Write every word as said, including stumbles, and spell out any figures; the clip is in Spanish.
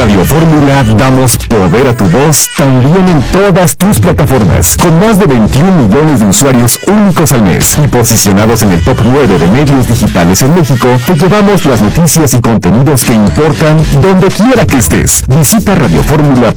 Radio Fórmula damos poder a tu voz también en todas tus plataformas, con más de veintiún millones de usuarios únicos al mes y posicionados en el top nueve de medios digitales en México. Te llevamos las noticias y contenidos que importan donde quiera que estés. Visita Radio Fórmula